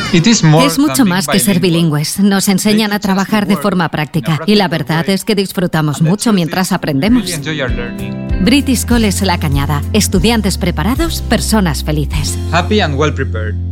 Es mucho más que ser bilingües. Nos enseñan a trabajar de forma práctica y la verdad es que disfrutamos mucho mientras aprendemos. British College La Cañada. Estudiantes preparados, personas felices. Happy and well prepared.